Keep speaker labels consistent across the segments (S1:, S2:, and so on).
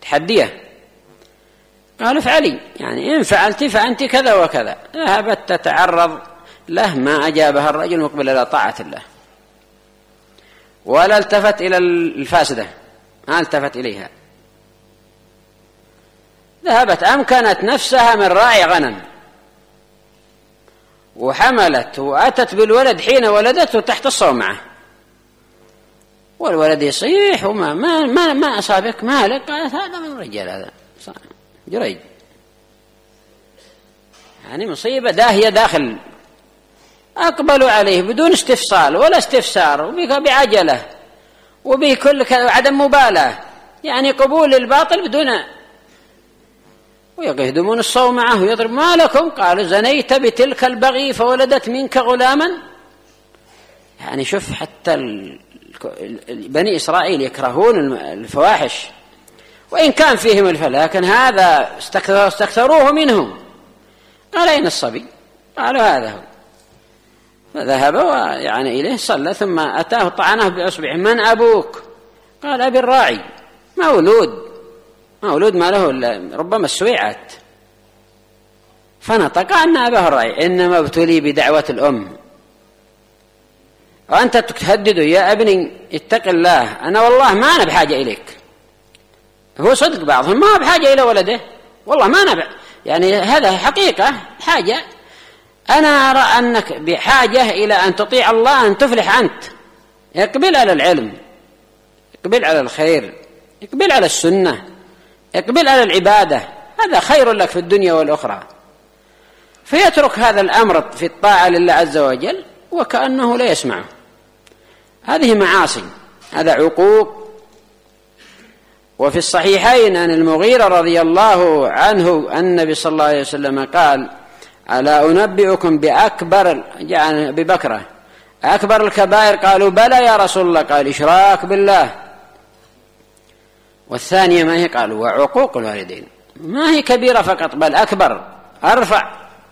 S1: تحديه، قال افعلي، يعني إن فعلت فأنت كذا وكذا. ذهبت تتعرض له، ما أجابها الرجل مقبل إلى طاعة الله، ولا التفت إلى الفاسدة، ما التفت إليها. ذهبت أمكنت نفسها من راعي غنم، وحملت وأتت بالولد حين ولدته تحت الصومعة، والولد يصيح وما ما أصابك، ما لك؟ قالت هذا من رجال، هذا جريج، يعني مصيبة داهية داخل. أقبلوا عليه بدون استفصال ولا استفسار، وبعجلة وبكل عدم مبالاة، يعني قبول الباطل بدون، ويهدمون الصومعة ويضرب. ما لكم؟ قالوا زنيت بتلك البغي فولدت منك غلاما. يعني شوف، حتى بني إسرائيل يكرهون الفواحش وإن كان فيهم الفلا، لكن هذا استكثروه منهم. قال أين الصبي؟ قالوا هذا هو. فذهب يعني إليه، صلى، ثم أتاه طعنه بأصبعه. من أبوك؟ قال أبي الراعي. مولود ما له ربما السويعات. فنطق أن أباه الراعي. إنما ابتلي بدعوة الأم، وأنت تهدده يا ابني اتق الله، أنا والله ما أنا بحاجة إليك. هو صدق بعضهم ما بحاجة إلى ولده، والله ما أنا يعني هذا حقيقة حاجة. أنا أرى أنك بحاجة إلى أن تطيع الله، أن تفلح أنت. اقبل على العلم، اقبل على الخير، اقبل على السنة، اقبل على العبادة، هذا خير لك في الدنيا والأخرى. فيترك هذا الأمر في الطاعة لله عز وجل وكأنه لا يسمعه. هذه معاصي، هذا عقوق. وفي الصحيحين عن المغيرة رضي الله عنه النبي صلى الله عليه وسلم قال: ألا أنبئكم بأكبر، يعني ببكرة، أكبر الكبائر؟ قالوا بلى يا رسول الله. قال: إشراك بالله. والثانية ما هي؟ قالوا: وعقوق الوالدين. ما هي كبيرة فقط، بل أكبر، أرفع.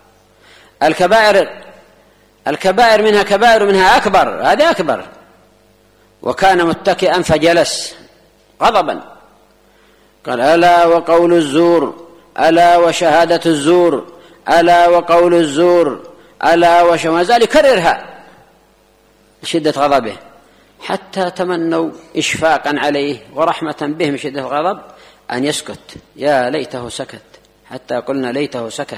S1: الكبائر منها كبائر ومنها أكبر، هذا أكبر. وكان متكئا فجلس غضبا. قال: ألا وقول الزور، ألا وشهادة الزور، ألا وقول الزور، ألا وما زال يكررها شدة غضبه، حتى تمنوا إشفاقا عليه ورحمة به من شدة الغضب أن يسكت. يا ليته سكت، حتى قلنا ليته سكت.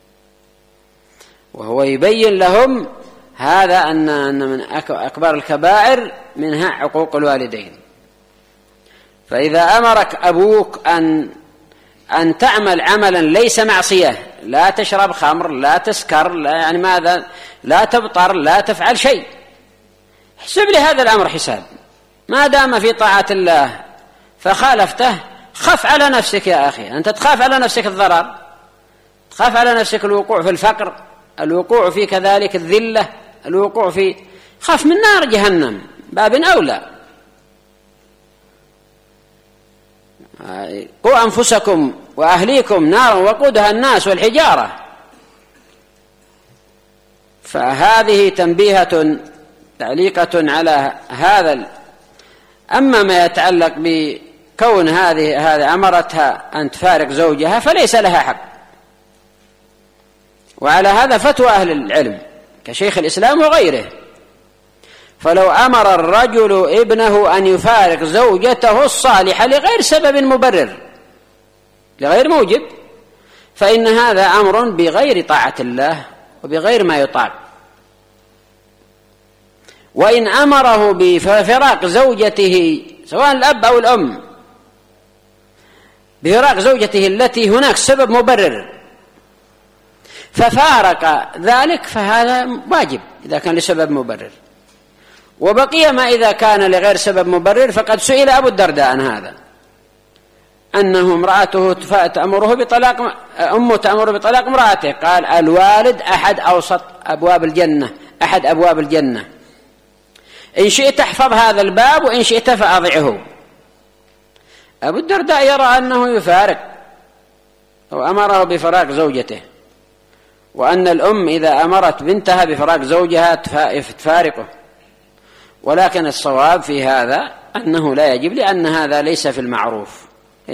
S1: وهو يبين لهم هذا أن من أكبر الكبائر منها عقوق الوالدين. فإذا أمرك أبوك أن تعمل عملا ليس معصية، لا تشرب خمر، لا تسكر، لا يعني ماذا، لا تبطر، لا تفعل شيء، احسب لي هذا الأمر حساب. ما دام في طاعة الله فخالفته، خف على نفسك يا أخي. أنت تخاف على نفسك الضرر، تخاف على نفسك الوقوع في الفقر، الوقوع في كذلك الذلة، الوقوع في، خاف من نار جهنم باب أولى. قوا أنفسكم وأهليكم نارا وقودها الناس والحجارة. فهذه تنبيهة تعليقة على هذا. أما ما يتعلق بكون هذه أمرتها أن تفارق زوجها فليس لها حق. وعلى هذا فتوى أهل العلم كشيخ الإسلام وغيره. فلو أمر الرجل ابنه أن يفارق زوجته الصالحة لغير سبب مبرر، لغير موجب، فإن هذا أمر بغير طاعة الله وبغير ما يطاع. وإن أمره بفراق زوجته، سواء الأب أو الأم، بفراق زوجته التي هناك سبب مبرر ففارق ذلك، فهذا واجب إذا كان لسبب مبرر. وبقي ما إذا كان لغير سبب مبرر، فقد سئل أبو الدرداء عن هذا، أنه امرأته تأمره بطلاق، أمه تأمره بطلاق امرأته، قال: الوالد أحد أوسط أبواب الجنة، أحد أبواب الجنة، إن شئت احفظ هذا الباب وإن شئت فأضعه. أبو الدرداء يرى أنه يفارق وأمره بفراق زوجته، وأن الأم إذا أمرت بنتها بفراق زوجها تفارقه. ولكن الصواب في هذا أنه لا يجب، لأن هذا ليس في المعروف.